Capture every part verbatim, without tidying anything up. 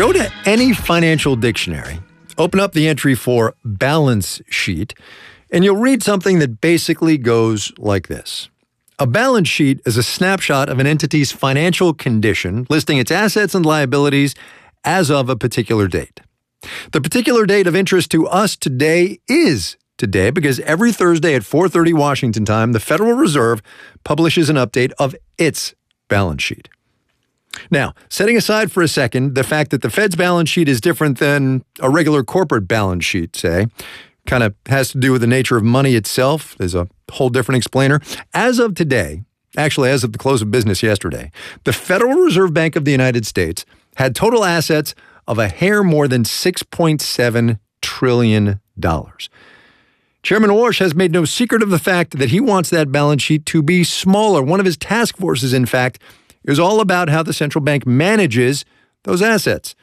Go to any financial dictionary, open up the entry for balance sheet, and you'll read something that basically goes like this. A balance sheet is a snapshot of an entity's financial condition, listing its assets and liabilities as of a particular date. The particular date of interest to us today is today because every Thursday at four thirty Washington time, the Federal Reserve publishes an update of its balance sheet. Now, setting aside for a second the fact that the Fed's balance sheet is different than a regular corporate balance sheet, say, kind of has to do with the nature of money itself. There's a whole different explainer. As of today, actually as of the close of business yesterday, the Federal Reserve Bank of the United States had total assets of a hair more than six point seven trillion dollars. Chairman Warsh has made no secret of the fact that he wants that balance sheet to be smaller. One of his task forces, in fact, is all about how the central bank manages those assets.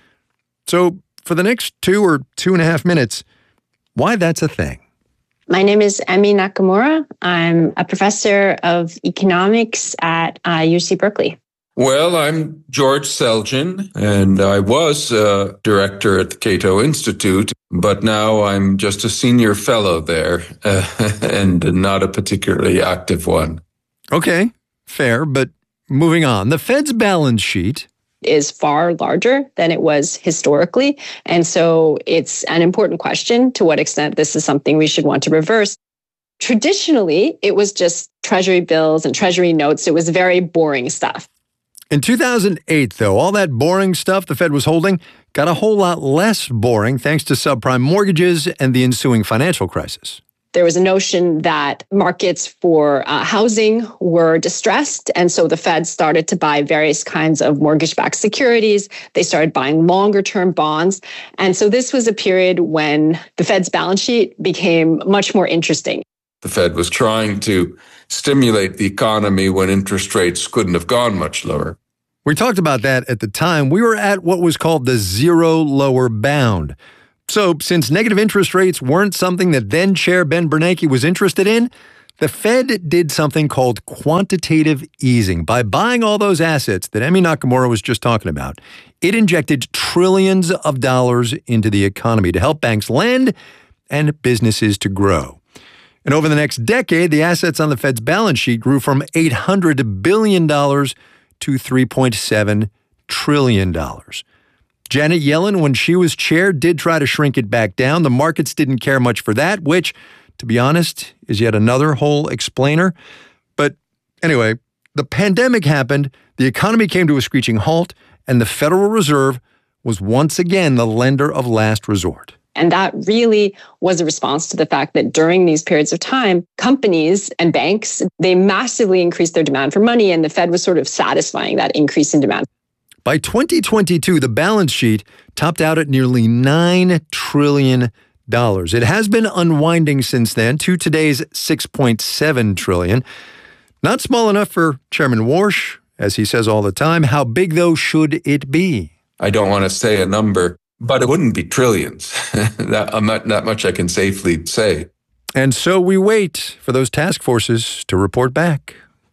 So for the next two or two and a half minutes, why that's a thing. My name is Emi Nakamura. I'm a professor of economics at uh, U C Berkeley. Well, I'm George Selgin, and I was uh, director at the Cato Institute, but now I'm just a senior fellow there uh, and not a particularly active one. Okay, fair, but moving on. The Fed's balance sheet is far larger than it was historically. And so it's an important question to what extent this is something we should want to reverse. Traditionally, it was just treasury bills and treasury notes. It was very boring stuff. In two thousand eight, though, all that boring stuff the Fed was holding got a whole lot less boring thanks to subprime mortgages and the ensuing financial crisis. There was a notion that markets for uh, housing were distressed. And so the Fed started to buy various kinds of mortgage-backed securities. They started buying longer-term bonds. And so this was a period when the Fed's balance sheet became much more interesting. The Fed was trying to stimulate the economy when interest rates couldn't have gone much lower. We talked about that at the time. We were at what was called the zero lower bound. So since negative interest rates weren't something that then Chair Ben Bernanke was interested in, the Fed did something called quantitative easing. By buying all those assets that Emi Nakamura was just talking about, it injected trillions of dollars into the economy to help banks lend and businesses to grow. And over the next decade, the assets on the Fed's balance sheet grew from eight hundred billion dollars to three point seven trillion dollars. Janet Yellen, when she was chair, did try to shrink it back down. The markets didn't care much for that, which, to be honest, is yet another whole explainer. But anyway, the pandemic happened, the economy came to a screeching halt, and the Federal Reserve was once again the lender of last resort. And that really was a response to the fact that during these periods of time, companies and banks, they massively increased their demand for money, and the Fed was sort of satisfying that increase in demand. By twenty twenty-two, the balance sheet topped out at nearly nine trillion dollars. It has been unwinding since then to today's six point seven trillion dollars. Not small enough for Chairman Warsh, as he says all the time. How big, though, should it be? I don't want to say a number, but it wouldn't be trillions. that, I'm not, not much I can safely say. And so we wait for those task forces to report back.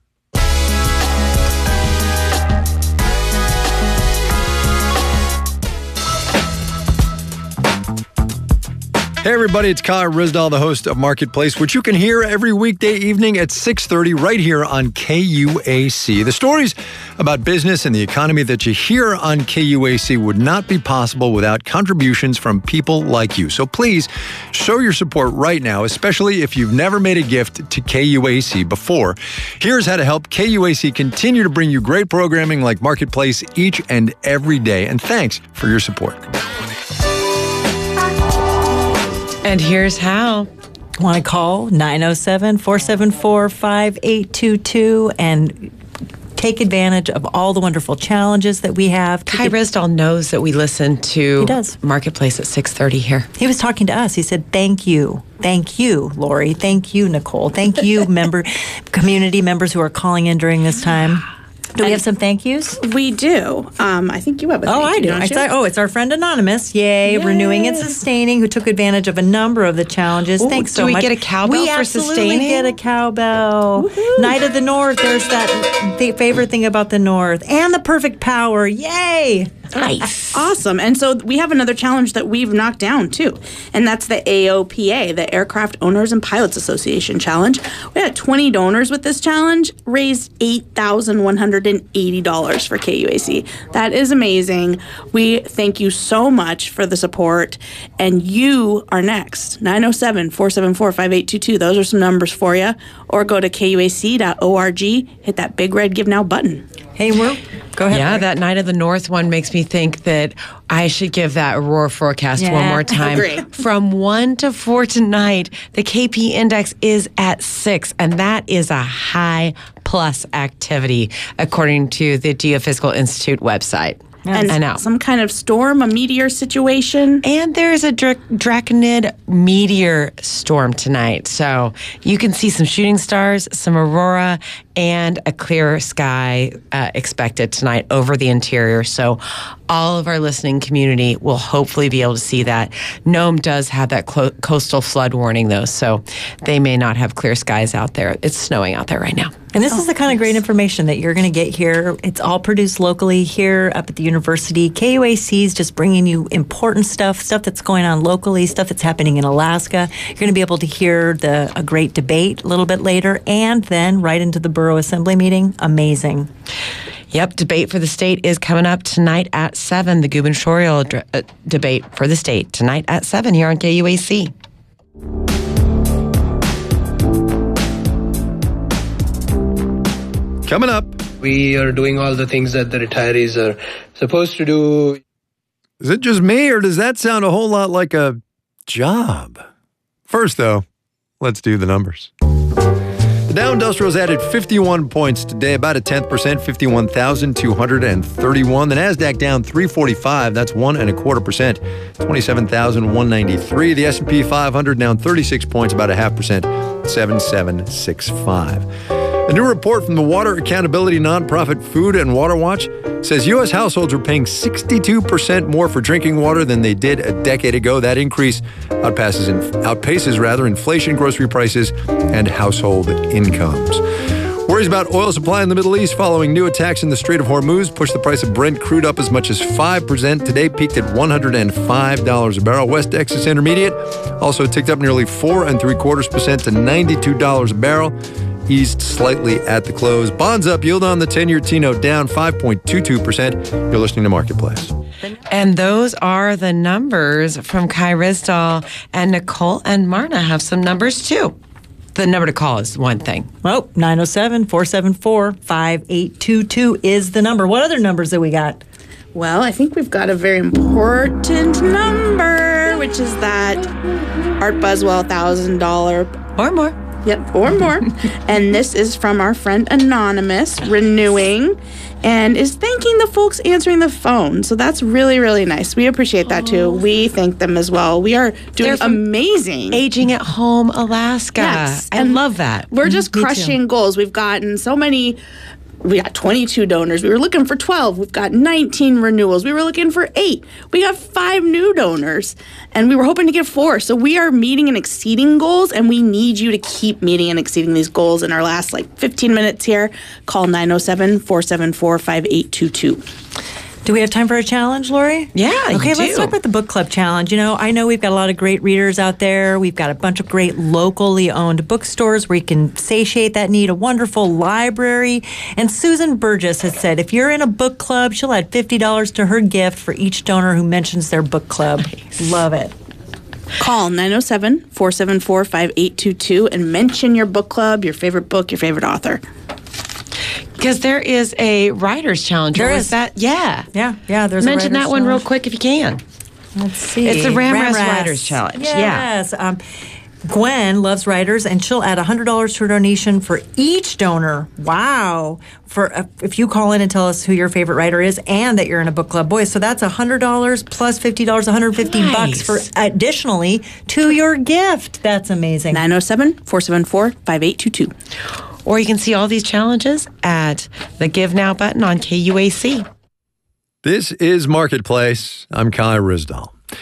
Hey everybody, it's Kai Ryssdal, the host of Marketplace, which you can hear every weekday evening at six thirty right here on K U A C. The stories about business and the economy that you hear on K U A C would not be possible without contributions from people like you. So please show your support right now, especially if you've never made a gift to K U A C before. Here's how to help K U A C continue to bring you great programming like Marketplace each and every day. And thanks for your support. And here's how. Want to call nine oh seven, four seven four, five eight two two and take advantage of all the wonderful challenges that we have. Kai Ryssdal knows that we listen to He does. Marketplace at six thirty here. He was talking to us. He said, thank you. Thank you, Lori. Thank you, Nicole. Thank you, member community members who are calling in during this time. Do we have some thank yous? We do. Um, I think you have a thank Oh, I you, do. don't I you? thought, oh, it's our friend Anonymous. Yay. Yay. Renewing and Sustaining, who took advantage of a number of the challenges. Ooh, Thanks do so we much. get a cowbell we for absolutely sustaining? get a cowbell. Woohoo. Knight of the North. There's that the favorite thing about the North. And the perfect power. Yay. Nice. Awesome. And so we have another challenge that we've knocked down too. And that's the A O P A, the Aircraft Owners and Pilots Association Challenge. We had twenty donors with this challenge, raised eight thousand one hundred eighty dollars for K U A C. That is amazing. We thank you so much for the support. And you are next. nine oh seven, four seven four, five eight two two. Those are some numbers for you. Or go to K U A C dot org, hit that big red Give Now button. Hey, Will, go ahead. Yeah, that Night of the North one makes me think that I should give that Aurora forecast Yeah. one more time. Agree. From one to four tonight, the K P index is at six, and that is a high plus activity, according to the Geophysical Institute website. And I know. some kind of storm, a meteor situation. And there's a dra- Draconid meteor storm tonight. So you can see some shooting stars, some aurora, and a clear sky uh, expected tonight over the interior. So all of our listening community will hopefully be able to see that. Nome does have that clo- coastal flood warning, though, so they may not have clear skies out there. It's snowing out there right now. And this is the kind of great information that you're going to get here. It's all produced locally here up at the university. K U A C is just bringing you important stuff, stuff that's going on locally, stuff that's happening in Alaska. You're going to be able to hear the a great debate a little bit later, and then right into the Borough Assembly meeting. Amazing. Yep, debate for the state is coming up tonight at seven. The gubernatorial dr- uh, debate for the state tonight at seven here on K U A C. Coming up. We are doing all the things that the retirees are supposed to do. Is it just me, or does that sound a whole lot like a job? First, though, let's do the numbers. The Dow Industrials added fifty-one points today, about a tenth percent, fifty-one thousand two hundred thirty-one. The Nasdaq down three forty-five, that's one and a quarter percent, twenty-seven thousand one hundred ninety-three. The S and P five hundred down thirty-six points, about a half percent, seven seven six five. A new report from the water accountability nonprofit Food and Water Watch says U S households are paying sixty-two percent more for drinking water than they did a decade ago. That increase outpaces, outpaces rather, inflation, grocery prices, and household incomes. Worries about oil supply in the Middle East following new attacks in the Strait of Hormuz pushed the price of Brent crude up as much as five percent. Today peaked at one hundred five dollars a barrel. West Texas Intermediate also ticked up nearly four and three quarters percent to ninety-two dollars a barrel. Eased slightly at the close. Bonds up, yield on the ten-year T-note down five point two two percent. You're listening to Marketplace. And those are the numbers from Kai Rizdal, and Nicole and Marna have some numbers too. The number to call is one thing. Oh, nine oh seven, four seven four, five eight two two is the number. What other numbers that we got? Well, I think we've got a very important number, which is that Art Buswell one thousand dollars. Or more. Yep, or more. And this is from our friend Anonymous, renewing, and is thanking the folks answering the phone. So that's really, really nice. We appreciate that too. We thank them as well. We are doing amazing. Aging at Home, Alaska. Yes, I and love that. We're just Me crushing too. goals. We've gotten so many. We got twenty-two donors. We were looking for twelve. We've got nineteen renewals. We were looking for eight. We got five new donors, and we were hoping to get four. So we are meeting and exceeding goals, and we need you to keep meeting and exceeding these goals. In our last like fifteen minutes here, call nine oh seven, four seven four, five eight two two. Do we have time for a challenge, Lori? Yeah, you Okay, let's do. talk about the book club challenge. You know, I know we've got a lot of great readers out there. We've got a bunch of great locally owned bookstores where you can satiate that need, a wonderful library. And Susan Burgess has said if you're in a book club, she'll add fifty dollars to her gift for each donor who mentions their book club. Nice. Love it. Call nine oh seven, four seven four, five eight two two and mention your book club, your favorite book, your favorite author. Because there is a writer's challenge. There Or is. that? Yeah. Yeah, yeah. There's Mention a that writer's one real challenge. quick if you can. Let's see. It's the Ramras Ramras. Writers Challenge. Yeah. Yes. Um, Gwen loves writers, and she'll add one hundred dollars to her donation for each donor. Wow. For uh, if you call in and tell us who your favorite writer is and that you're in a book club. Boy, so that's one hundred dollars plus fifty dollars, one hundred fifty bucks for Nice. additionally to your gift. That's amazing. nine oh seven, four seven four, five eight two two. Or you can see all these challenges at the Give Now button on K U A C. This is Marketplace. I'm Kai Rizdal.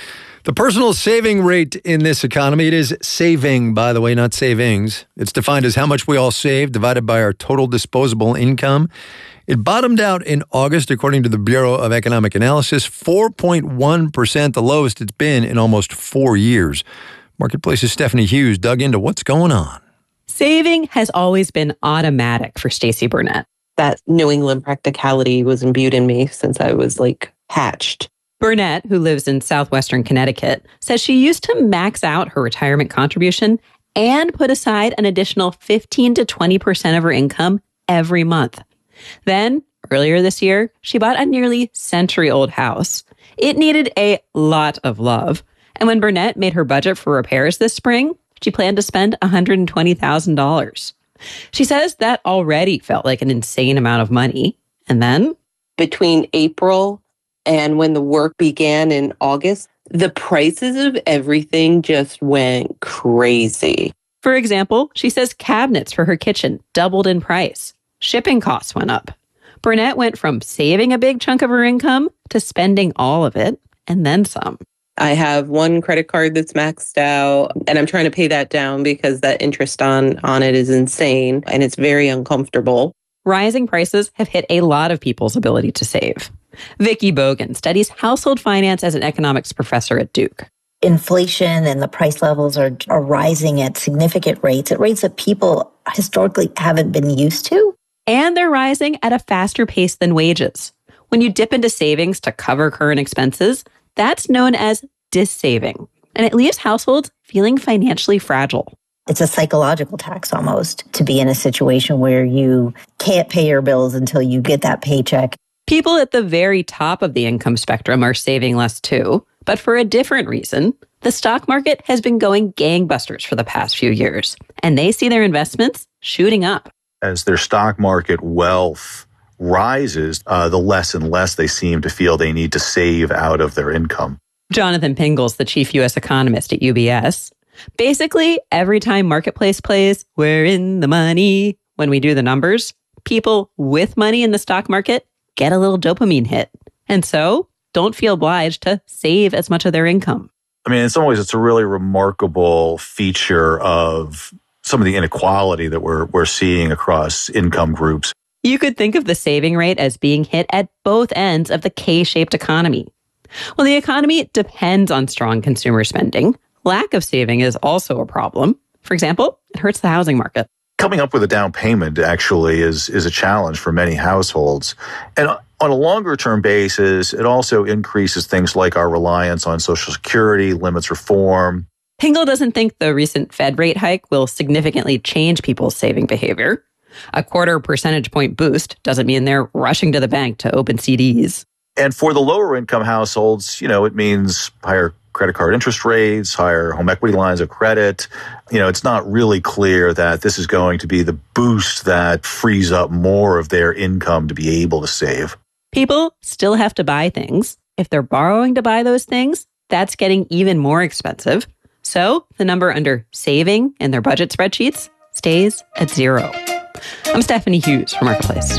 The personal saving rate in this economy, it is saving, by the way, not savings. It's defined as how much we all save divided by our total disposable income. It bottomed out in August, according to the Bureau of Economic Analysis, four point one percent, the lowest it's been in almost four years. Marketplace's Stephanie Hughes dug into what's going on. Saving has always been automatic for Stacey Burnett. That New England practicality was imbued in me since I was like hatched. Burnett, who lives in southwestern Connecticut, says she used to max out her retirement contribution and put aside an additional fifteen to twenty percent of her income every month. Then, earlier this year, she bought a nearly century-old house. It needed a lot of love. And when Burnett made her budget for repairs this spring, she planned to spend one hundred twenty thousand dollars. She says that already felt like an insane amount of money. And then, between April and when the work began in August, the prices of everything just went crazy. For example, she says cabinets for her kitchen doubled in price. Shipping costs went up. Burnett went from saving a big chunk of her income to spending all of it and then some. I have one credit card that's maxed out, and I'm trying to pay that down because that interest on, on it is insane, and it's very uncomfortable. Rising prices have hit a lot of people's ability to save. Vicki Bogan studies household finance as an economics professor at Duke. Inflation and the price levels are, are rising at significant rates, at rates that people historically haven't been used to. And they're rising at a faster pace than wages. When you dip into savings to cover current expenses, that's known as dissaving, and it leaves households feeling financially fragile. It's a psychological tax almost to be in a situation where you can't pay your bills until you get that paycheck. People at the very top of the income spectrum are saving less too, but for a different reason. The stock market has been going gangbusters for the past few years, and they see their investments shooting up. As their stock market wealth rises, uh, the less and less they seem to feel they need to save out of their income. Jonathan Pingle's the chief U S economist at U B S. Basically, every time Marketplace plays, we're in the money. When we do the numbers, people with money in the stock market get a little dopamine hit. And so don't feel obliged to save as much of their income. I mean, in some ways, it's a really remarkable feature of some of the inequality that we're we're seeing across income groups. You could think of the saving rate as being hit at both ends of the K-shaped economy. Well, the economy depends on strong consumer spending. Lack of saving is also a problem. For example, it hurts the housing market. Coming up with a down payment actually is is a challenge for many households. And on a longer term basis, it also increases things like our reliance on Social Security, limits reform. Pingle doesn't think the recent Fed rate hike will significantly change people's saving behavior. A quarter percentage point boost doesn't mean they're rushing to the bank to open C Ds. And for the lower income households, you know, it means higher credit card interest rates, higher home equity lines of credit. You know, it's not really clear that this is going to be the boost that frees up more of their income to be able to save. People still have to buy things. If they're borrowing to buy those things, that's getting even more expensive. So the number under saving in their budget spreadsheets stays at zero. I'm Stephanie Hughes for Marketplace.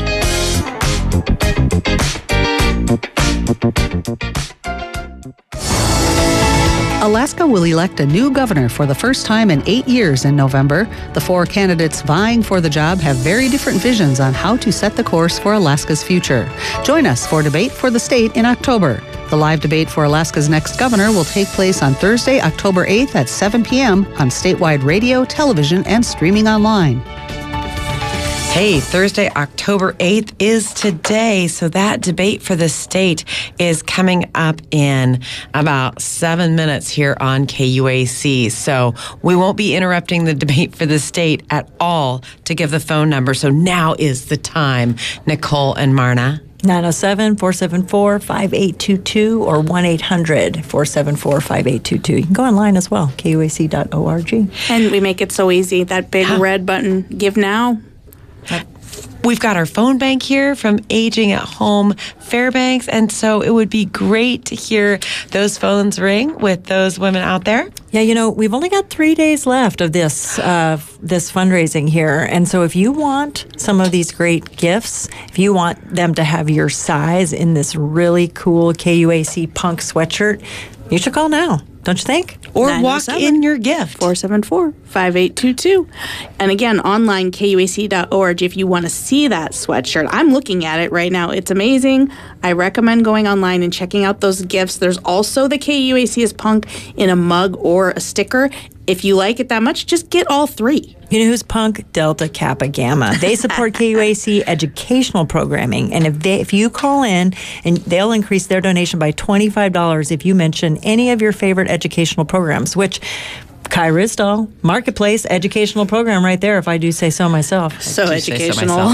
Alaska will elect a new governor for the first time in eight years in November. The four candidates vying for the job have very different visions on how to set the course for Alaska's future. Join us for Debate for the State in October. The live debate for Alaska's next governor will take place on Thursday, October eighth at seven p.m. on statewide radio, television, and streaming online. Hey, Thursday, October eighth is today. So that debate for the state is coming up in about seven minutes here on K U A C. So we won't be interrupting the debate for the state at all to give the phone number. So now is the time, Nicole and Marna. nine oh seven, four seven four, five eight two two or one eight hundred, four seven four, five eight two two. You can go online as well, K U A C dot org. And we make it so easy. That big red button, give now. We've got our phone bank here from Aging at Home Fairbanks, and so it would be great to hear those phones ring with those women out there. Yeah, you know, we've only got three days left of this uh, this fundraising here, and so if you want some of these great gifts, if you want them to have your size in this really cool K U A C punk sweatshirt, you should call now. don't you think? Or walk in your gift. four seven four, five eight two two. And again, online, K U A C dot org if you want to see that sweatshirt. I'm looking at it right now. It's amazing. I recommend going online and checking out those gifts. There's also the K U A C is Punk in a mug or a sticker. If you like it that much, just get all three. You know who's Punk? Delta Kappa Gamma. They support K U A C educational programming. And if they, if you call in, and they'll increase their donation by twenty-five dollars if you mention any of your favorite educational programs, which Kai Rizdal, Marketplace educational program right there, if I do say so myself. So educational.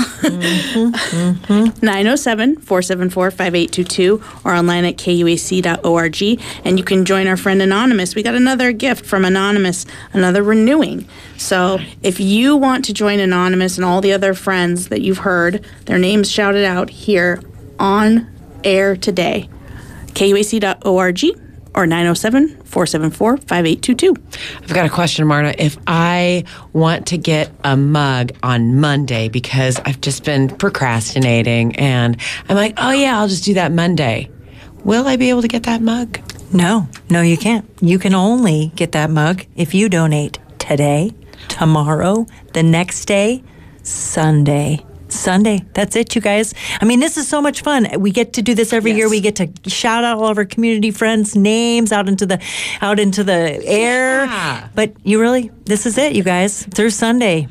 mm-hmm, mm-hmm. nine oh seven, four seven four, five eight two two or online at K U A C dot org. And you can join our friend Anonymous. We got another gift from Anonymous, another renewing. So if you want to join Anonymous and all the other friends that you've heard, their names shouted out here on air today, K U A C dot org. Or nine oh seven, four seven four, five eight two two. I've got a question, Marta. If I want to get a mug on Monday because I've just been procrastinating and I'm like, oh yeah, I'll just do that Monday. Will I be able to get that mug? No, no, you can't. You can only get that mug if you donate today, tomorrow, the next day, Sunday. Sunday. That's it, you guys. I mean, this is so much fun. We get to do this every yes. year. We get to shout out all of our community friends' names out into the out into the air. Yeah. But you really, this is it, you guys. Through Sunday.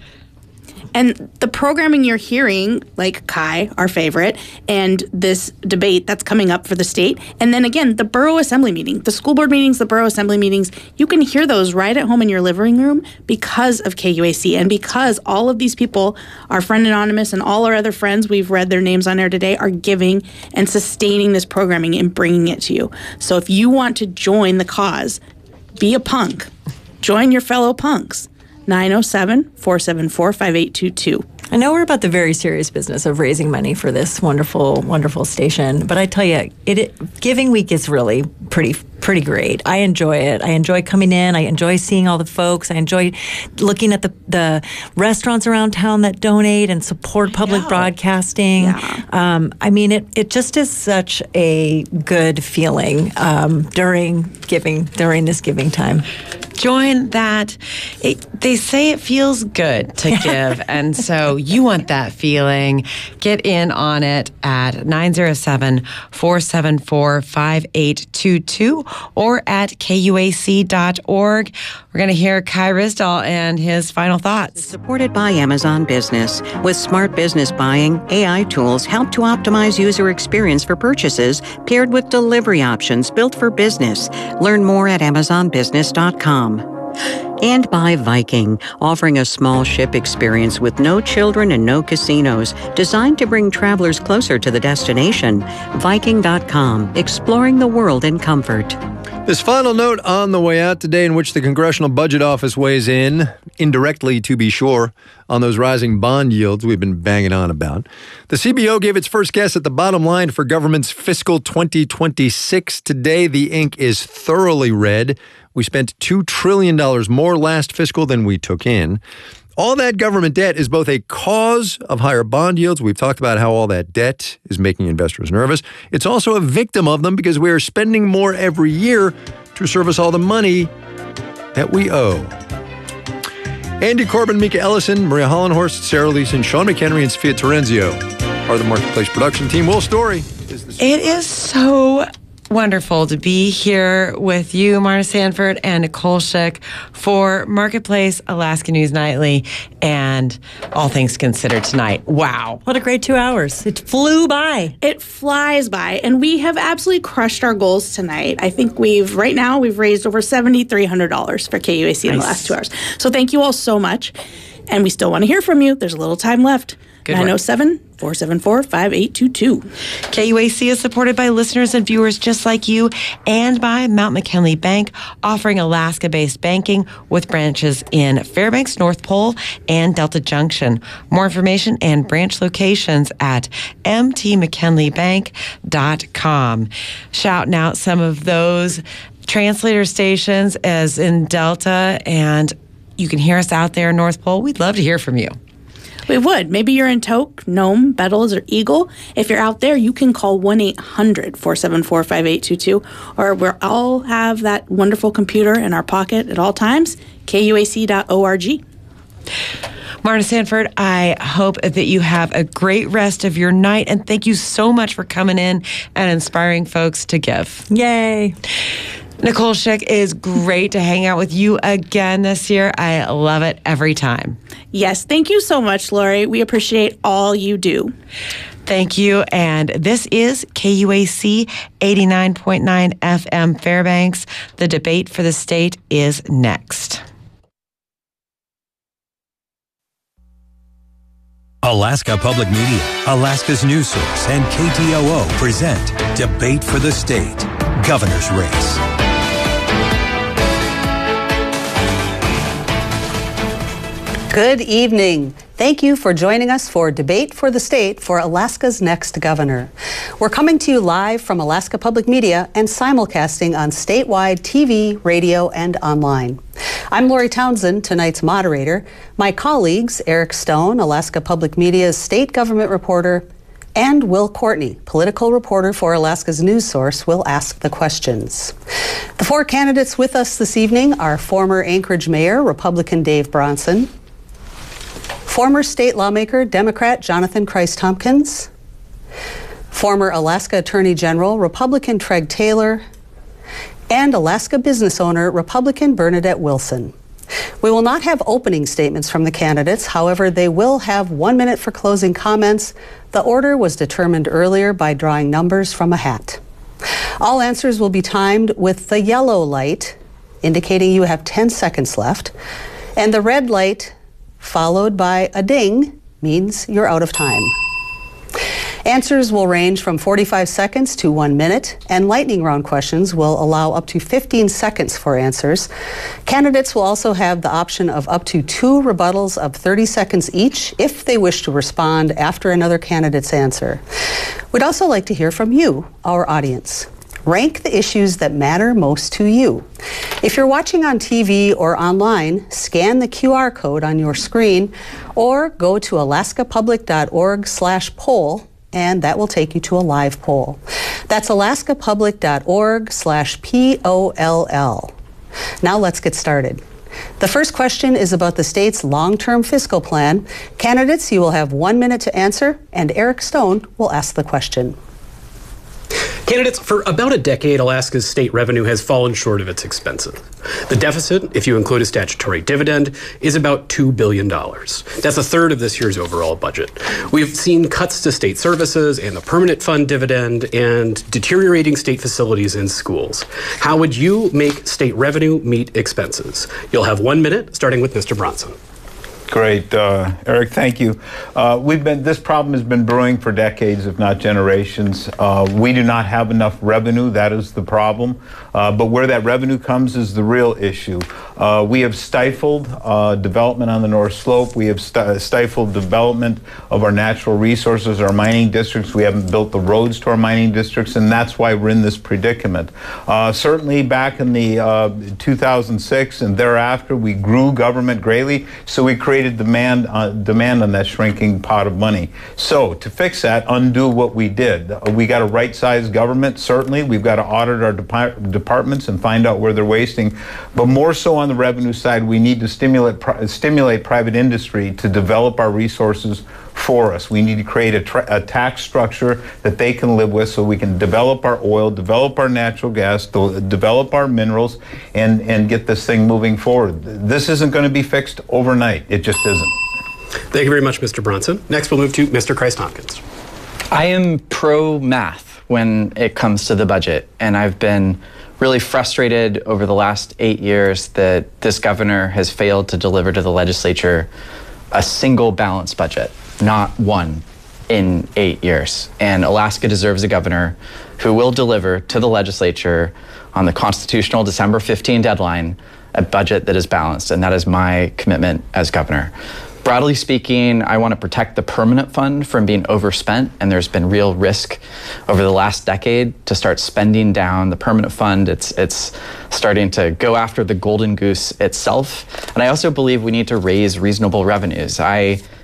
And the programming you're hearing, like Kai, our favorite, and this debate that's coming up for the state, and then again, the borough assembly meeting, the school board meetings, the borough assembly meetings, you can hear those right at home in your living room because of K U A C and because all of these people, our friend Anonymous and all our other friends, we've read their names on air today, are giving and sustaining this programming and bringing it to you. So if you want to join the cause, be a punk. Join your fellow punks. nine oh seven, four seven four, five eight two two. I know we're about the very serious business of raising money for this wonderful, wonderful station, but I tell you, it, it Giving Week is really pretty, pretty great. I enjoy it. I enjoy coming in. I enjoy seeing all the folks. I enjoy looking at the, the restaurants around town that donate and support public broadcasting. Yeah. Um, I mean, it, it just is such a good feeling um, during giving, during this giving time. Join that. It, they say it feels good to give, and so you want that feeling. Get in on it at nine oh seven, four seven four, five eight two two or at K U A C dot org. We're going to hear Kai Rizdal and his final thoughts. Supported by Amazon Business. With smart business buying, A I tools help to optimize user experience for purchases, paired with delivery options built for business. Learn more at amazon business dot com. And by Viking, offering a small ship experience with no children and no casinos, designed to bring travelers closer to the destination. Viking dot com, exploring the world in comfort. This final note on the way out today, in which the Congressional Budget Office weighs in, indirectly to be sure, on those rising bond yields we've been banging on about. The C B O gave its first guess at the bottom line for government's fiscal twenty twenty-six. Today, the ink is thoroughly red. We spent two trillion dollars more last fiscal than we took in. All that government debt is both a cause of higher bond yields. We've talked about how all that debt is making investors nervous. It's also a victim of them because we are spending more every year to service all the money that we owe. Andy Corbin, Mika Ellison, Maria Hollenhorst, Sarah Leeson, Sean McHenry, and Sophia Terenzio are the Marketplace production team. Will Story is the... It is so wonderful to be here with you, Marta Sanford and Nicole Schick for Marketplace, Alaska News Nightly, and All Things Considered tonight. Wow. What a great two hours. It flew by. It flies by. And we have absolutely crushed our goals tonight. I think we've, right now, we've raised over seven thousand three hundred dollars for K U A C nice. In the last two hours. So thank you all so much. And we still want to hear from you. There's a little time left. nine oh seven, four seven four, five eight two two. K U A C is supported by listeners and viewers just like you and by Mount McKinley Bank, offering Alaska-based banking with branches in Fairbanks, North Pole, and Delta Junction. More information and branch locations at m t mckinley bank dot com. Shouting out some of those translator stations as in Delta, and you can hear us out there in North Pole. We'd love to hear from you. We would. Maybe you're in Tok, Nome, Bettles, or Eagle. If you're out there, you can call one eight hundred, four seven four, five eight two two, or we'll all have that wonderful computer in our pocket at all times, K U A C dot org. Marna Sanford, I hope that you have a great rest of your night, and thank you so much for coming in and inspiring folks to give. Yay. Nicole Schick, is great to hang out with you again this year. I love it every time. Yes, thank you so much, Lori. We appreciate all you do. Thank you. And this is K U A C eighty-nine point nine F M Fairbanks. The debate for the state is next. Alaska Public Media, Alaska's news source, and K T O O present Debate for the State, Governor's Race. Good evening. Thank you for joining us for Debate for the State for Alaska's next governor. We're coming to you live from Alaska Public Media and simulcasting on statewide T V, radio, and online. I'm Lori Townsend, tonight's moderator. My colleagues, Eric Stone, Alaska Public Media's state government reporter, and Will Courtney, political reporter for Alaska's news source, will ask the questions. The four candidates with us this evening are former Anchorage Mayor, Republican Dave Bronson, former state lawmaker, Democrat Jonathan Christ-Tompkins, former Alaska Attorney General, Republican Treg Taylor, and Alaska business owner, Republican Bernadette Wilson. We will not have opening statements from the candidates. However, they will have one minute for closing comments. The order was determined earlier by drawing numbers from a hat. All answers will be timed with the yellow light, indicating you have ten seconds left, and the red light, followed by a ding, means you're out of time. Answers will range from forty-five seconds to one minute, and lightning round questions will allow up to fifteen seconds for answers. Candidates will also have the option of up to two rebuttals of thirty seconds each if they wish to respond after another candidate's answer. We'd also like to hear from you, our audience. Rank the issues that matter most to you. If you're watching on T V or online, scan the Q R code on your screen or go to alaskapublic.org slash poll, and that will take you to a live poll. That's alaskapublic.org slash P O L L. Now let's get started. The first question is about the state's long-term fiscal plan. Candidates, you will have one minute to answer, and Eric Stone will ask the question. Candidates, for about a decade, Alaska's state revenue has fallen short of its expenses. The deficit, if you include a statutory dividend, is about two billion dollars. That's a third of this year's overall budget. We've seen cuts to state services and the permanent fund dividend and deteriorating state facilities and schools. How would you make state revenue meet expenses? You'll have one minute, starting with Mister Bronson. Great, uh, Eric, thank you. Uh, we've been, this problem has been brewing for decades, if not generations. Uh, we do not have enough revenue, that is the problem. Uh, but where that revenue comes is the real issue. Uh, we have stifled uh, development on the North Slope. We have st- stifled development of our natural resources, our mining districts. We haven't built the roads to our mining districts, and that's why we're in this predicament. Uh, certainly back in the uh, two thousand six and thereafter, we grew government greatly, so we created demand uh, demand on that shrinking pot of money. So to fix that, undo what we did. Uh, we got a right-sized government, certainly. We've got to audit our de- departments and find out where they're wasting. But more so on the revenue side, we need to stimulate pri- stimulate private industry to develop our resources for us. We need to create a, tra- a tax structure that they can live with so we can develop our oil, develop our natural gas, de- develop our minerals, and, and get this thing moving forward. This isn't going to be fixed overnight. It just isn't. Thank you very much, Mister Bronson. Next, we'll move to Mister Christ-Tompkins. I am pro-math when it comes to the budget, and I've been really frustrated over the last eight years that this governor has failed to deliver to the legislature a single balanced budget. Not one in eight years. And Alaska deserves a governor who will deliver to the legislature on the constitutional December fifteenth deadline a budget that is balanced, and that is my commitment as governor. Broadly speaking, I want to protect the permanent fund from being overspent, and there's been real risk over the last decade to start spending down the permanent fund. It's it's starting to go after the golden goose itself. And I also believe we need to raise reasonable revenues. I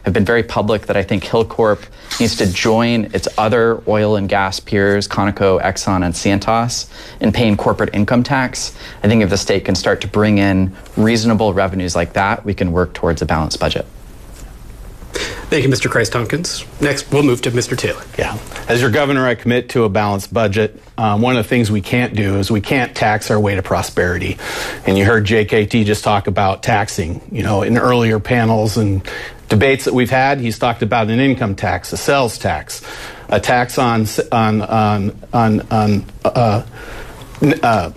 have been very public that I think Hilcorp needs to join its other oil and gas peers, Conoco, Exxon, and Santos, in paying corporate income tax. I think if the state can start to bring in reasonable revenues like that, we can work towards a balanced budget. Thank you, Mister Christ-Tompkins. Next, we'll move to Mister Taylor. Yeah. As your governor, I commit to a balanced budget. Um, one of the things we can't do is we can't tax our way to prosperity. And you heard J K T just talk about taxing, you know, in earlier panels and debates that we've had. He's talked about an income tax, a sales tax, a tax on, on, on, on, on uh, uh,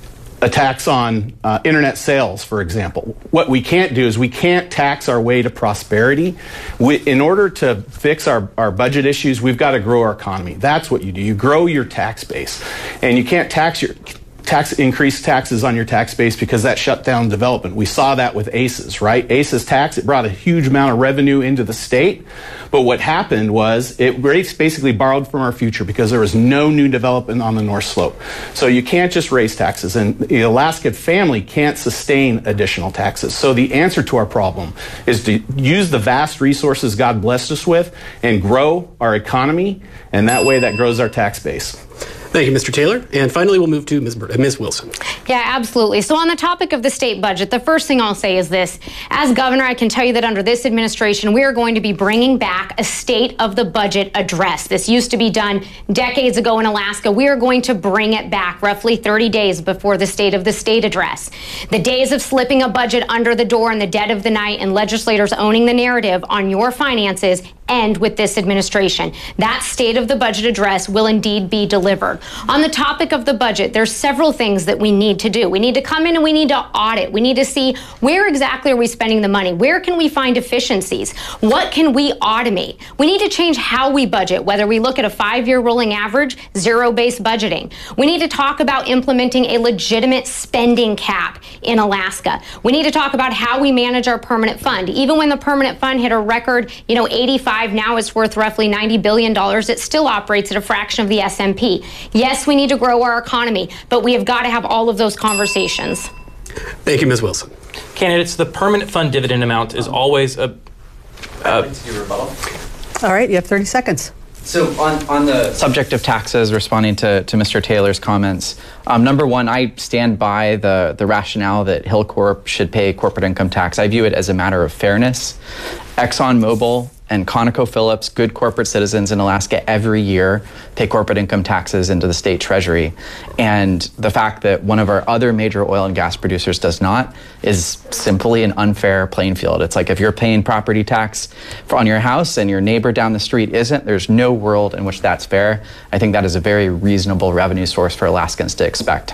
a tax on uh, internet sales, for example. What we can't do is we can't tax our way to prosperity. We, in order to fix our, our budget issues, we've got to grow our economy. That's what you do. You grow your tax base. And you can't tax your tax increase taxes on your tax base because that shut down development. We saw that with ACES, right? ACES tax, it brought a huge amount of revenue into the state. But what happened was it basically borrowed from our future because there was no new development on the North Slope. So you can't just raise taxes, and the Alaska family can't sustain additional taxes. So the answer to our problem is to use the vast resources God blessed us with and grow our economy, and that way that grows our tax base. Thank you, Mister Taylor. And finally, we'll move to Miz Miz Wilson. Yeah, absolutely. So on the topic of the state budget, the first thing I'll say is this. As governor, I can tell you that under this administration, we are going to be bringing back a state of the budget address. This used to be done decades ago in Alaska. We are going to bring it back roughly thirty days before the state of the state address. The days of slipping a budget under the door in the dead of the night and legislators owning the narrative on your finances end with this administration. That state of the budget address will indeed be delivered. On the topic of the budget, there's several things that we need to do. We need to come in and we need to audit. We need to see where exactly are we spending the money? Where can we find efficiencies? What can we automate? We need to change how we budget, whether we look at a five-year rolling average, zero-based budgeting. We need to talk about implementing a legitimate spending cap in Alaska. We need to talk about how we manage our permanent fund. Even when the permanent fund hit a record, you know, eighty-five, now it's worth roughly ninety billion dollars. It still operates at a fraction of the S and P. Yes, we need to grow our economy, but we have got to have all of those conversations. Thank you, Miz Wilson. Candidates, the permanent fund dividend amount is always a... I'd like to do rebuttal. All right, you have thirty seconds. So on, on the subject of taxes, responding to, to Mister Taylor's comments, um, number one, I stand by the, the rationale that Hilcorp should pay corporate income tax. I view it as a matter of fairness. ExxonMobil and ConocoPhillips, good corporate citizens in Alaska, every year pay corporate income taxes into the state treasury. And the fact that one of our other major oil and gas producers does not is simply an unfair playing field. It's like if you're paying property tax for, on your house and your neighbor down the street isn't, there's no world in which that's fair. I think that is a very reasonable revenue source for Alaskans to expect.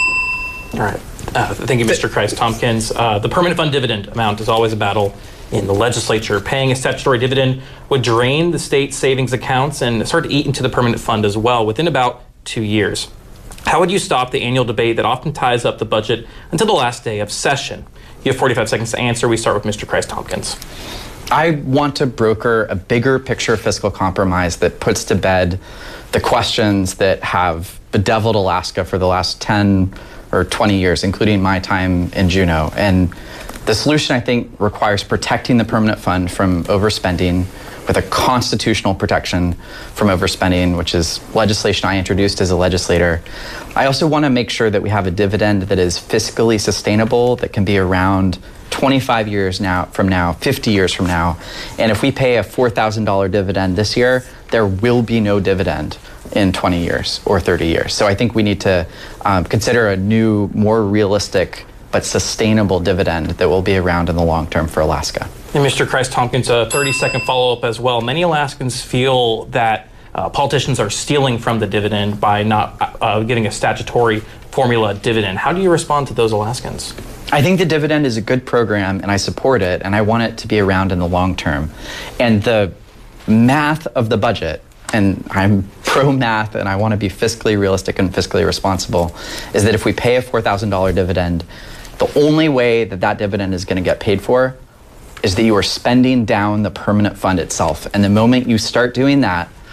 All right. Uh, thank you, Mister Christ-Tompkins. Uh, the permanent fund dividend amount is always a battle in the legislature. Paying a statutory dividend would drain the state's savings accounts and start to eat into the permanent fund as well within about two years. How would you stop the annual debate that often ties up the budget until the last day of session? You have forty-five seconds to answer. We start with Mister Christ-Tompkins. I want to broker a bigger picture fiscal compromise that puts to bed the questions that have bedeviled Alaska for the last ten or twenty years, including my time in Juneau. And the solution, I think, requires protecting the permanent fund from overspending with a constitutional protection from overspending, which is legislation I introduced as a legislator. I also want to make sure that we have a dividend that is fiscally sustainable, that can be around twenty-five years now from now, fifty years from now. And if we pay a four thousand dollars dividend this year, there will be no dividend in twenty years or thirty years. So I think we need to um, consider a new, more realistic but sustainable dividend that will be around in the long term for Alaska. And Mister Christ-Tompkins, a thirty second follow-up as well. Many Alaskans feel that uh, politicians are stealing from the dividend by not uh, getting a statutory formula dividend. How do you respond to those Alaskans? I think the dividend is a good program and I support it, and I want it to be around in the long term. And the math of the budget, and I'm pro-math and I want to be fiscally realistic and fiscally responsible, is that if we pay a four thousand dollars dividend, the only way that that dividend is going to get paid for is that you are spending down the permanent fund itself. And the moment you start doing that,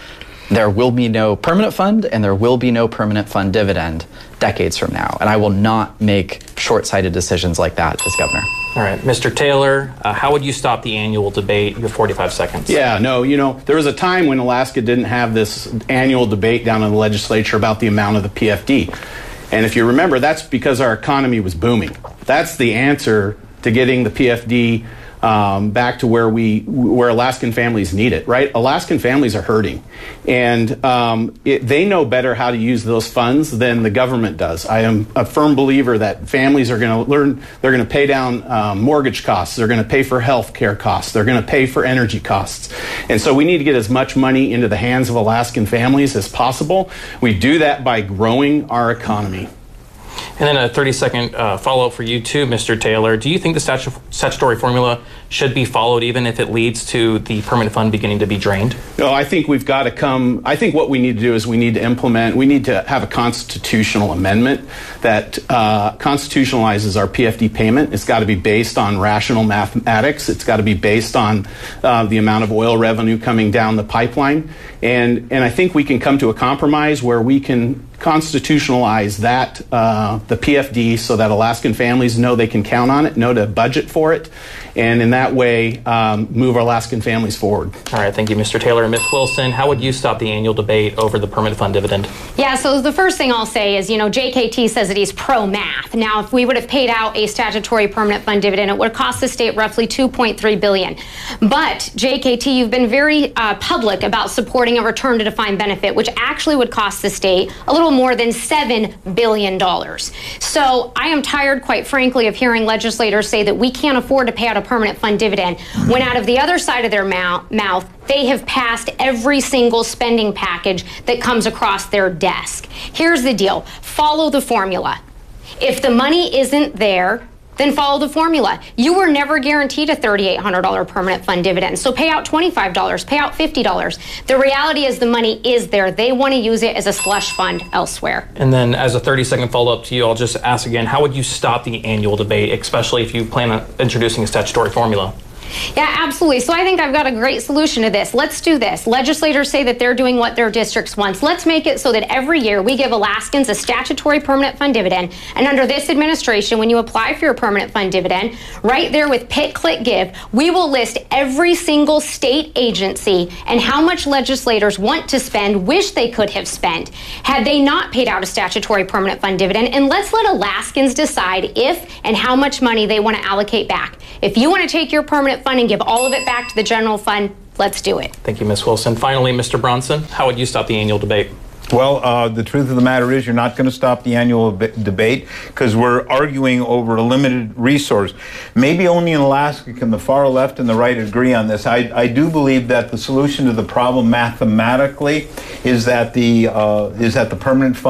there will be no permanent fund and there will be no permanent fund dividend decades from now. And I will not make short-sighted decisions like that as governor. All right, Mister Taylor, uh, how would you stop the annual debate? You have forty-five seconds. Yeah, no, you know, there was a time when Alaska didn't have this annual debate down in the legislature about the amount of the P F D. And if you remember, that's because our economy was booming. That's the answer to getting the P F D um, back to where we, where Alaskan families need it, right? Alaskan families are hurting, and um, it, they know better how to use those funds than the government does. I am a firm believer that families are going to learn, they're going to pay down um, mortgage costs, they're going to pay for health care costs, they're going to pay for energy costs. And so we need to get as much money into the hands of Alaskan families as possible. We do that by growing our economy. And then a thirty-second uh, follow-up for you too, Mister Taylor. Do you think the statu statutory formula should be followed even if it leads to the permanent fund beginning to be drained? No, I think we've got to come, I think what we need to do is we need to implement, we need to have a constitutional amendment that uh, constitutionalizes our P F D payment. It's got to be based on rational mathematics. It's got to be based on uh, the amount of oil revenue coming down the pipeline. And, and I think we can come to a compromise where we can constitutionalize that, uh, the P F D, so that Alaskan families know they can count on it, know to budget for it, and in that way um, move our Alaskan families forward. All right, thank you, Mister Taylor. And Miz Wilson, how would you stop the annual debate over the permanent fund dividend? Yeah, so the first thing I'll say is, you know, J K T says that he's pro-math. Now, if we would have paid out a statutory permanent fund dividend, it would cost the state roughly two point three billion dollars. But, J K T, you've been very uh, public about supporting a return to defined benefit, which actually would cost the state a little more than seven billion dollars. So I am tired, quite frankly, of hearing legislators say that we can't afford to pay out a permanent fund dividend when out of the other side of their mouth, mouth they have passed every single spending package that comes across their desk. Here's the deal. Follow the formula. If the money isn't there, then follow the formula. You were never guaranteed a three thousand eight hundred dollars permanent fund dividend, so pay out twenty-five dollars, pay out fifty dollars. The reality is the money is there. They want to use it as a slush fund elsewhere. And then as a thirty-second follow-up to you, I'll just ask again, how would you stop the annual debate, especially if you plan on introducing a statutory formula? Yeah, absolutely. So I think I've got a great solution to this. Let's do this. Legislators say that they're doing what their districts want. Let's make it so that every year we give Alaskans a statutory permanent fund dividend. And under this administration, when you apply for your permanent fund dividend, right there with Pitt, Click, Give, we will list every single state agency and how much legislators want to spend, wish they could have spent, had they not paid out a statutory permanent fund dividend. And let's let Alaskans decide if and how much money they want to allocate back. If you want to take your permanent fund and give all of it back to the general fund, let's do it. Thank you, Miz Wilson. Finally, Mister Bronson, how would you stop the annual debate? Well, uh, the truth of the matter is you're not going to stop the annual b- debate because we're arguing over a limited resource. Maybe only in Alaska can the far left and the right agree on this. I, I do believe that the solution to the problem mathematically is that the uh, is that the permanent fund